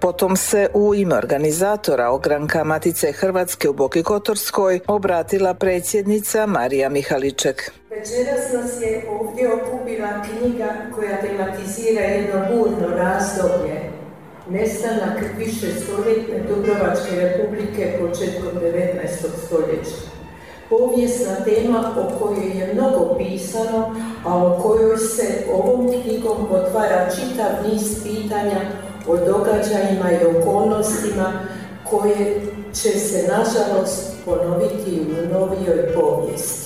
Potom se u ime organizatora ogranka Matice Hrvatske u Boki Kotorskoj obratila predsjednica Marija Mihaliček. Večeras nas je ovdje okupila knjiga koja tematizira jedno burno razdoblje, nestanak višestoljetne Dubrovačke republike početkom 19. stoljeća. Povijesna tema o kojoj je mnogo pisano, a o kojoj se ovom knjigom otvara čitav niz pitanja o događajima i okolnostima koje će se nažalost ponoviti u novijoj povijesti.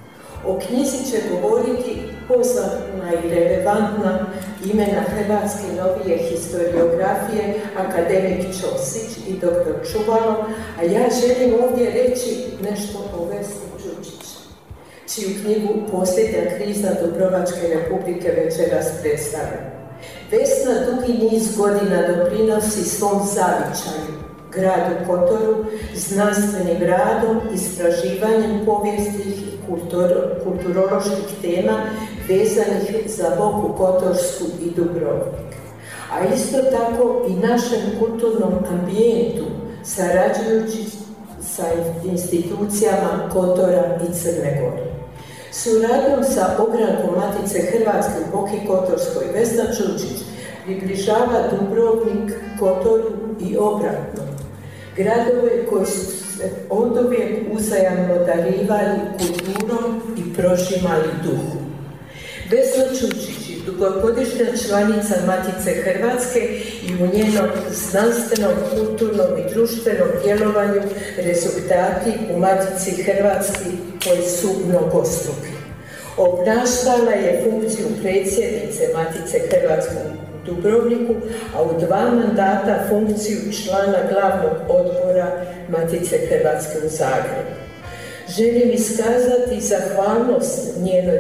O knjizi će govoriti poznata i relevantna imena hrvatske novije historiografije, akademik Ćosić i dr. Čuvalo, a ja želim ovdje reći nešto o Vesni Đurđić, čiju knjigu Posljednja kriza Dubrovačke republike večeras predstavlja. Vesna dugi niz godina doprinosi svom zavičaju, gradu Kotoru, znanstvenim radom, istraživanjem povijesnih i kulturoloških tema vezanih za Boku Kotorsku i Dubrovnik. A isto tako i našem kulturnom ambijentu, sarađujući sa institucijama Kotora i Crne Gore. Suradnjom sa ogrankom Matice Hrvatske u Boki Kotorskoj Vesna Đurđić približava Dubrovnik Kotoru i obratno. Gradove koji su se oduvijek uzajamno darivali kulturom i prožimali duhu. Vesna Đurđić je dugogodišnja članica Matice Hrvatske i u njenom znanstvenom, kulturnom i društvenom djelovanju rezultati u Matici Hrvatske koji su mnogostruki. Obnašala je funkciju predsjednice Matice Hrvatske u Dubrovniku, a u 2 mandata funkciju člana glavnog odbora Matice Hrvatske u Zagrebu. Želim iskazati zahvalnost njenoj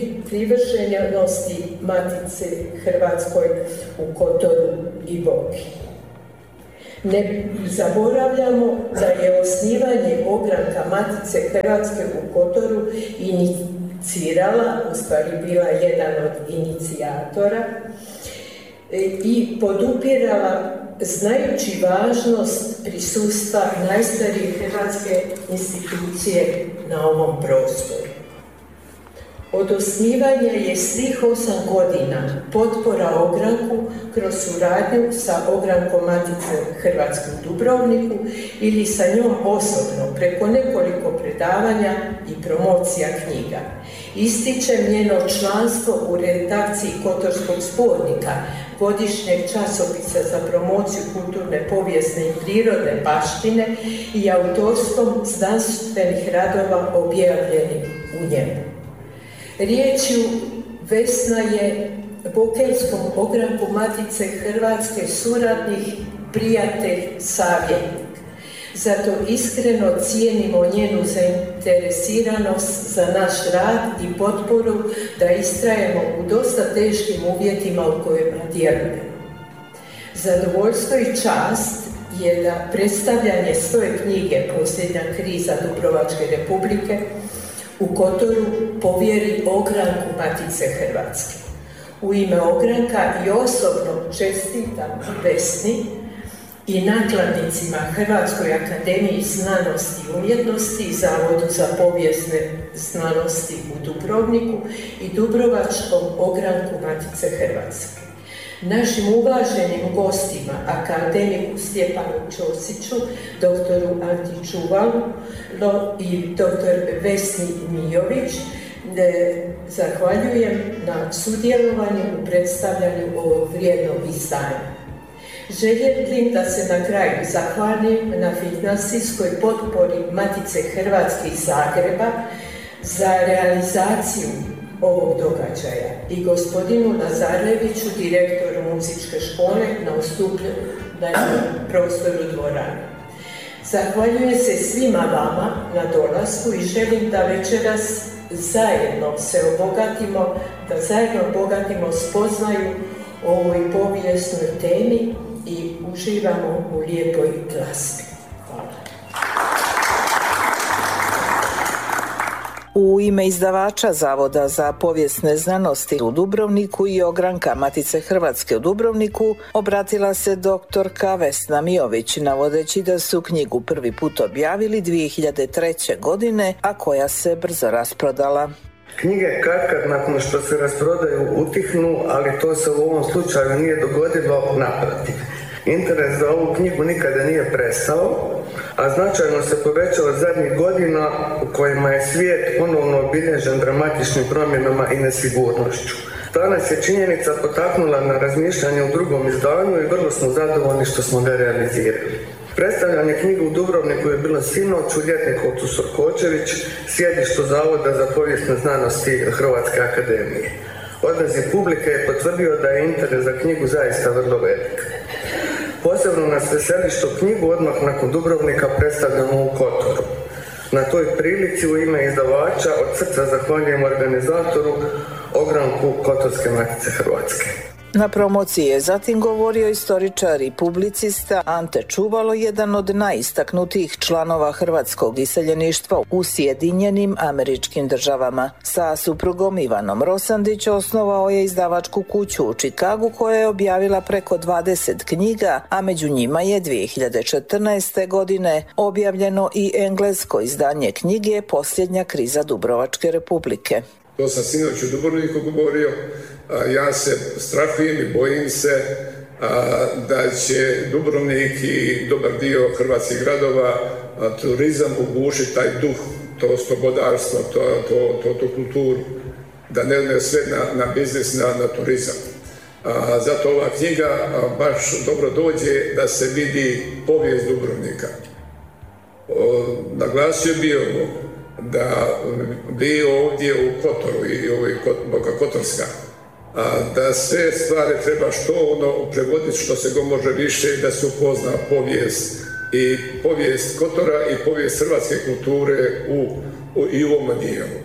privrženosti Matice Hrvatskoj u Kotoru i Boki. Ne zaboravljamo da je osnivanje ogranka Matice Hrvatske u Kotoru inicirala, u stvari bila jedan od inicijatora, i podupirala znajući važnost prisustva najstarije hrvatske institucije na ovom prostoru. Od osnivanja je svih 8 godina potpora ogranku kroz suradnju sa ogrankom Matice Hrvatske u Dubrovniku ili sa njom osobno preko nekoliko predavanja i promocija knjiga. Ističem njeno članstvo u redakciji Kotorskog zbornika, godišnjeg časopisa za promociju kulturne, povijesne i prirodne baštine i autorstvom znanstvenih radova objavljenih u njemu. Riječju Vesna je Bokeljskom ogranku Matice Hrvatske suradnik, prijatelj, savjetnik. Zato iskreno cijenimo njenu zainteresiranost za naš rad i potporu da istrajemo u dosta teškim uvjetima u kojima djelujemo. Zadovoljstvo i čast je da predstavljanje svoje knjige Posljednja kriza Dubrovačke republike u Kotoru povjeri ogranku Matice Hrvatske. U ime ogranka i osobno čestitam Vesni i nakladnicima Hrvatskoj akademiji znanosti i umjetnosti i Zavodu za povijesne znanosti u Dubrovniku i Dubrovačkom ogranku Matice Hrvatske. Našim uvaženim gostima, akademiku Stjepanu Ćosiću, doktoru Anti Čuvalu i doktor Vesni Mijović, zahvaljujem na sudjelovanju u predstavljanju ovog vrijednog izdanja. Želim da se na kraju zahvalim na financijskoj potpori Matice Hrvatske iz Zagreba za realizaciju ovog događaja i gospodinu Lazareviću, direktoru muzičke škole, na ustupljenom prostoru dvorane. Zahvaljujem se svima vama na dolasku i želim da večeras zajedno se obogatimo, da zajedno obogatimo spoznaju o ovoj povijesnoj temi i uživamo u lijepoj glazbi. Hvala. U ime izdavača Zavoda za povijesne znanosti u Dubrovniku i ogranka Matice Hrvatske u Dubrovniku obratila se doktorka Vesna Mijović, navodeći da su knjigu prvi put objavili 2003. godine, a koja se brzo rasprodala. Knjige katkad nakon što se rasprodaju utihnu, ali to se u ovom slučaju nije dogodilo, naprotiv. Interes za ovu knjigu nikada nije prestao, a značajno se povećao zadnjih godina u kojima je svijet ponovno obilježen dramatičnim promjenama i nesigurnošću. Ta nas je činjenica potaknula na razmišljanje u drugom izdanju i vrlo smo zadovoljni što smo ga realizirali. Predstavljanje knjige u Dubrovniku je bilo sinoć u Ljetnikovcu Sorkočević, sjedištu Zavoda za povijesne znanosti Hrvatske akademije. Odaziv publike je potvrdio da je interes za knjigu zaista vrlo velik. Posebno nas veseli što knjigu odmah nakon Dubrovnika predstavljamo u Kotoru. Na toj prilici u ime izdavača od srca zahvaljujem organizatoru, ogranku Kotorske Matice Hrvatske. Na promociji je zatim govorio istoričar i publicista Ante Čuvalo, jedan od najistaknutijih članova hrvatskog iseljeništva u Sjedinjenim Američkim Državama. Sa suprugom Ivanom Rosandić osnovao je izdavačku kuću u Čikagu koja je objavila preko 20 knjiga, a među njima je 2014. godine objavljeno i englesko izdanje knjige Posljednja kriza Dubrovačke republike. To sam sinoć u Dubrovniku govorio, ja se strahujem i bojim se da će Dubrovnik i dobar dio hrvatskih gradova turizam ugušiti taj duh, to slobodarstvo, to kulturu, da ne sve na biznis, na turizam. Zato ova knjiga baš dobro dođe da se vidi povijest Dubrovnika. Naglasio bi ovo, da vi ovdje u Kotoru i Boka Kotorska, da sve stvari treba što prevoditi što se go može više, da se upozna povijest Kotora i povijest hrvatske kulture i u ovom dijelu.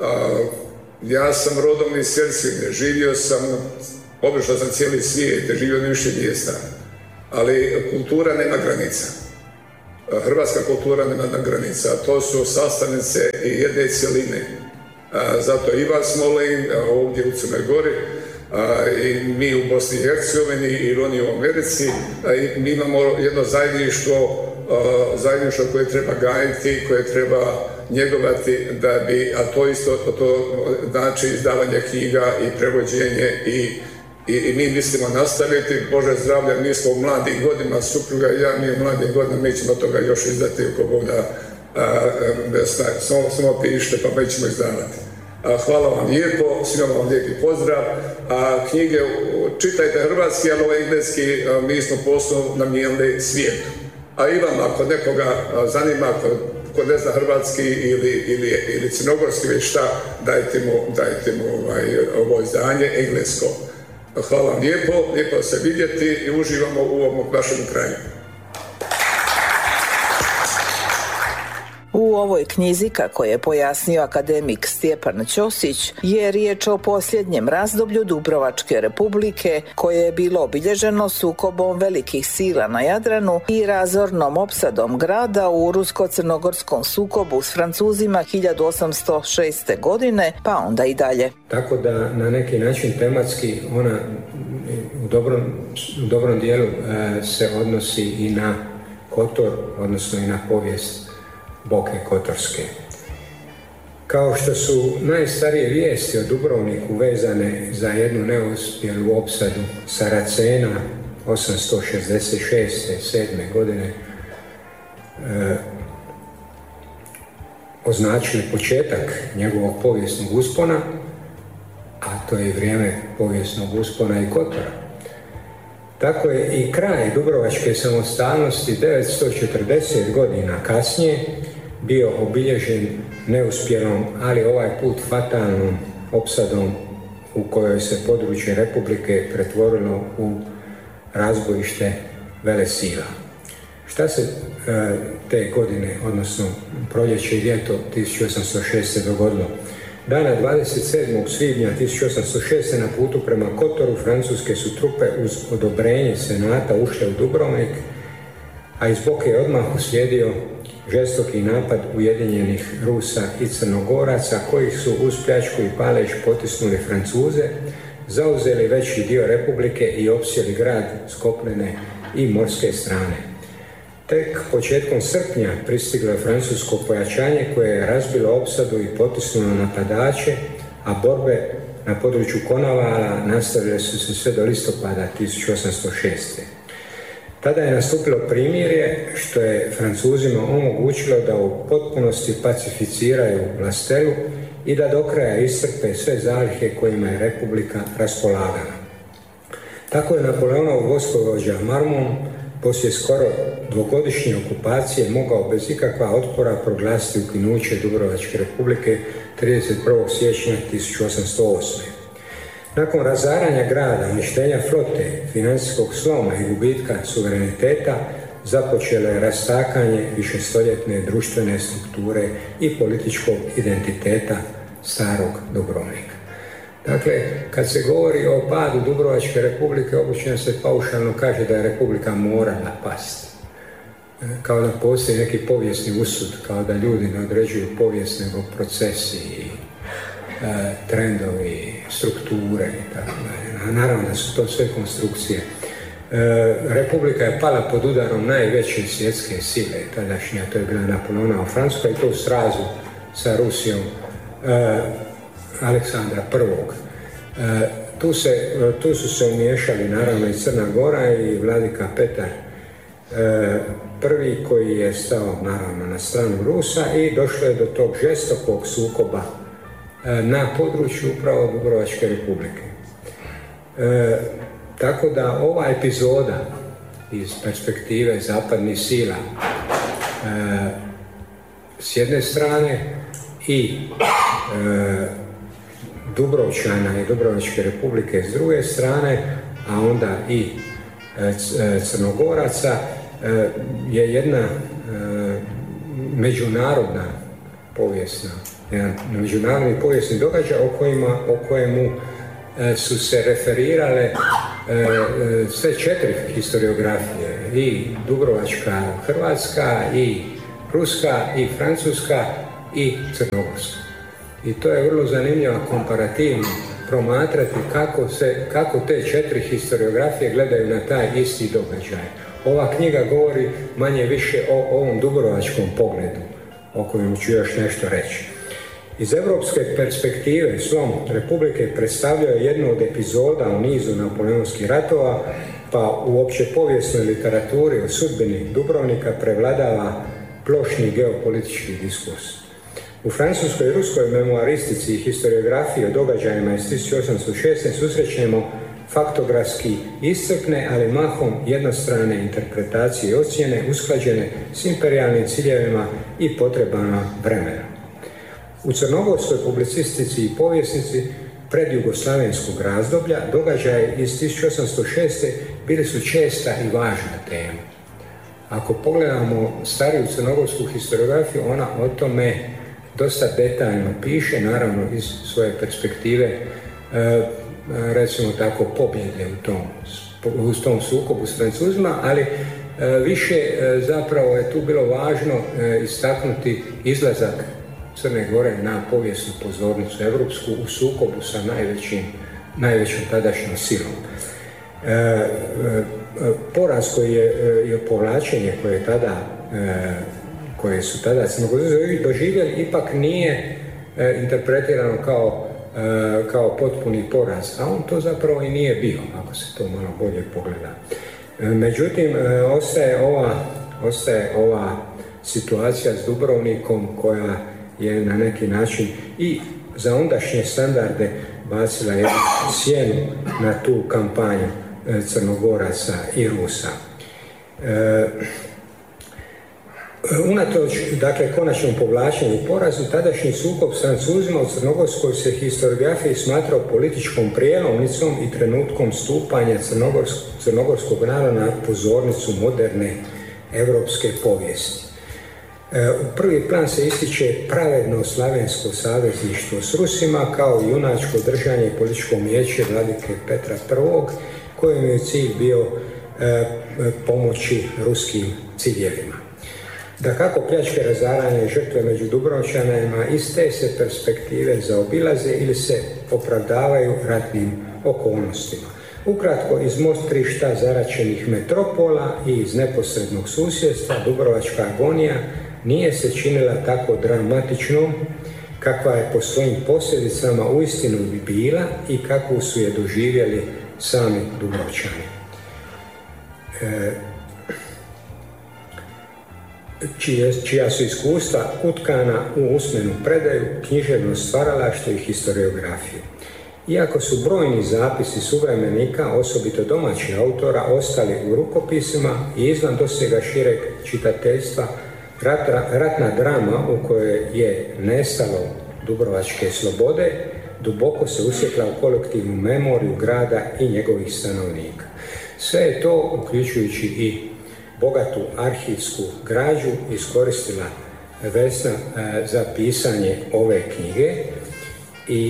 Ja sam rodom iz Hercegovine, živio sam, obišao sam cijeli svijet, živio na više mjesta, ali kultura nema granica. Hrvatska kultura nema granica, to su sastavnice i jedne cjeline. Zato i vas molim ovdje u Crnoj Gori, i mi u Bosni i Hercegovini i oni u Americi, mi imamo jedno zajedništvo koje treba gajiti, koje treba njegovati, a to isto znači izdavanje knjiga i prevođenje i mi mislimo nastaviti. Bože zdravlja, mi smo u mladim godinama, supruga i ja, mi u mladim godinama, mi ćemo toga još izdati oko Boga, samo pišite pa mi ćemo izdavati. Hvala vam lijepo, svima vam lijepi pozdrav. Knjige čitajte hrvatski, ali ovaj engleski mi smo posebno namijenili svijetu. A i vam, ako nekoga zanima, ko ne zna hrvatski ili crnogorski već šta, dajte mu ovo izdanje englesko. Hvala vam lijepo se vidjeti i uživamo u ovom vašem kraju. U ovoj knjizi, kako je pojasnio akademik Stjepan Ćosić, je riječ o posljednjem razdoblju Dubrovačke republike koje je bilo obilježeno sukobom velikih sila na Jadranu i razornom opsadom grada u rusko-crnogorskom sukobu s Francuzima 1806. godine, pa onda i dalje. Tako da na neki način tematski ona u dobrom dijelu se odnosi i na Kotor, odnosno i na povijest Boke Kotorske. Kao što su najstarije vijesti o Dubrovniku vezane za jednu neuspjelu opsadu Saracena 866. 7. godine označili početak njegovog povijesnog uspona, a to je vrijeme povijesnog uspona i Kotora. Tako je i kraj Dubrovačke samostalnosti 940 godina kasnije bio obilježen neuspjelom, ali ovaj put fatalnom opsadom u kojoj se područje Republike pretvorilo u razbojište velesila. Šta se te godine, odnosno proljeće i ljeto 1806. dogodilo? Dana 27. svibnja 1806. na putu prema Kotoru francuske su trupe uz odobrenje senata ušle u Dubrovnik, a iz Boke je odmah uslijedio žestoki napad ujedinjenih Rusa i Crnogoraca koji su uz pljačku i palež potisnuli Francuze, zauzeli veći dio Republike i opsjeli grad s kopnene i morske strane. Tek početkom srpnja pristiglo je francusko pojačanje koje je razbilo opsadu i potisnulo napadače, a borbe na području Konavala nastavile su se sve do listopada 1806. Tada je nastupilo primirje što je Francuzima omogućilo da u potpunosti pacificiraju vlastelu i da do kraja iscrpe sve zalihe kojima je Republika raspolagala. Tako je Napoleonov vojskovođa Marmont poslije skoro dvogodišnje okupacije mogao bez ikakva otpora proglasiti ukinuće Dubrovačke Republike 31. siječnja 1808. Nakon razaranja grada, uništenja flote, financijskog sloma i gubitka suvereniteta, započelo je rastakanje višestoljetne društvene strukture i političkog identiteta starog Dubrovnika. Dakle, kad se govori o padu Dubrovačke Republike, obično se paušalno kaže da je Republika morala pasti. Kao da postoji neki povijesni usud, kao da ljudi ne određuju povijest nego procesi, trendovi, strukture i tako dalje. Naravno da su to sve konstrukcije. Republika je pala pod udarom najveće svjetske sile tadašnja, to je bila Napoleonova Francuska i to u srazu sa Rusijom Aleksandra I. Tu su se umiješali naravno i Crna Gora i vladika Petar I koji je stao naravno na stranu Rusa i došlo je do tog žestokog sukoba na području upravo Dubrovačke Republike. Tako da ova epizoda iz perspektive zapadnih sila s jedne strane i Dubrovčana i Dubrovačke Republike s druge strane, a onda i Crnogoraca je jedna međunarodna povijesna, jedan međunarodni povijesni događaj o kojemu su se referirale sve 4 historiografije, i Dubrovačka Hrvatska, i Ruska, i Francuska, i Crnogorska. I to je vrlo zanimljivo komparativno promatrati kako te 4 historiografije gledaju na taj isti događaj. Ova knjiga govori manje više o ovom dubrovačkom pogledu, o kojem ću još nešto reći. Iz europske perspektive slom Republike predstavljao je jednu od epizoda u nizu napoleonskih ratova, pa u opće povijesnoj literaturi o sudbini Dubrovnika prevladava plošni geopolitički diskurs. U francuskoj i ruskoj memoaristici i historiografiji o događajima iz 1806. susrećemo faktografski iscrpne, ali mahom jednostrane interpretacije i ocjene usklađene s imperijalnim ciljevima i potrebama vremena. U crnogorskoj publicistici i povjesnici predjugoslavenskog razdoblja događaje iz 1806. bili su česta i važna tema. Ako pogledamo stariju crnogorsku historiografiju, ona o tome dosta detaljno piše, naravno iz svoje perspektive, recimo tako, pobjede u tom sukobu s Francuzima, ali više zapravo je tu bilo važno istaknuti izlazak Crne Gore na povijesnu pozornicu evropsku u sukobu sa najvećom tadašnjom silom. Poraz koji je povlačenje koje su tada Crnogorci doživjeli ipak nije interpretirano kao potpuni poraz, a on to zapravo i nije bio, ako se to malo bolje pogleda. Međutim, ostaje ova situacija s Dubrovnikom koja je na neki način i za ondašnje standarde bacila jednu sjenu na tu kampanju Crnogoraca i Rusa. Unatoč, dakle, konačnom povlačenju i porazu, tadašnji sukob s Francuzima u Crnogorskoj se historiografiji smatrao političkom prijelomnicom i trenutkom stupanja crnogorskog naroda na pozornicu moderne evropske povijesti. U prvi plan se ističe pravedno slavensko savezništvo s Rusima kao junačko držanje i političko umijeće vladike Petra I, kojem je cilj bio pomoći ruskim ciljevima. Dakako, pljačke, razaranja i žrtve među Dubrovčanima iz te se perspektive zaobilaze ili se opravdavaju ratnim okolnostima. Ukratko, iz mostrišta zaraćenih metropola i iz neposrednog susjedstva dubrovačka agonija nije se činila tako dramatičnom kakva je po svojim posljedicama uistinu bi bila i kakvu su je doživjeli sami Dubrovčani. Čija su iskustva utkana u usmenu predaju, književno stvaralaštvo i historiografiju. Iako su brojni zapisi suvremenika, osobito domaćih autora, ostali u rukopisima i izvan dosega šireg čitateljstva, ratna drama u kojoj je nestalo dubrovačke slobode duboko se usjekla u kolektivnu memoriju grada i njegovih stanovnika. Sve je to, uključujući i bogatu arhivsku građu, iskoristila Vesna za pisanje ove knjige i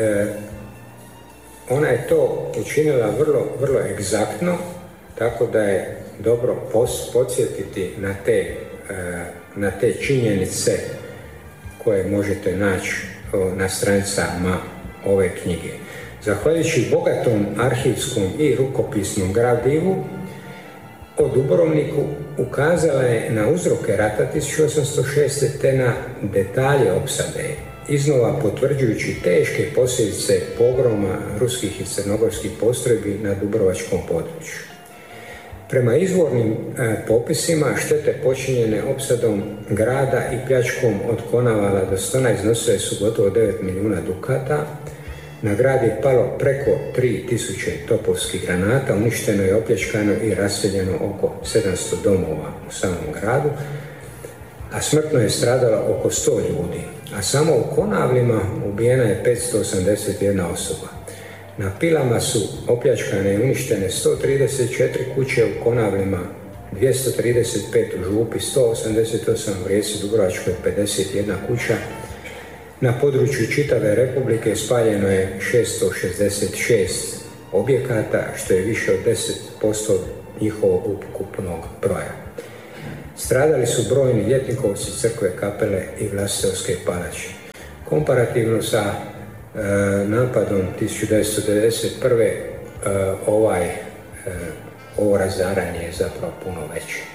ona je to učinila vrlo egzaktno, tako da je dobro podsjetiti na te činjenice koje možete naći na stranicama ove knjige. Zahvaljujući bogatom arhivskom i rukopisnom gradivu o Dubrovniku ukazala je na uzroke rata 1806. te na detalje opsade, iznova potvrđujući teške posljedice pogroma ruskih i crnogorskih postrojbi na dubrovačkom području. Prema izvornim popisima štete počinjene opsadom grada i pljačkom od Konavala do Stona iznosile su gotovo 9 milijuna dukata. Na grad je palo preko 3000 topovskih granata, uništeno je, opljačkano i raseljeno oko 700 domova u samom gradu, a smrtno je stradalo oko 100 ljudi, a samo u Konavlima ubijena je 581 osoba. Na Pilama su opljačkane i uništene 134 kuće u Konavlima, 235 u Župi, 188 u Rijeci Dubrovačkoj, 51 kuća. Na području čitave Republike spaljeno je 666 objekata, što je više od 10% njihovog ukupnog broja. Stradali su brojni ljetnikovci, crkve, kapele i Vlastovske palače. Komparativno sa napadom 1991. Ovo razaranje je zapravo puno veće.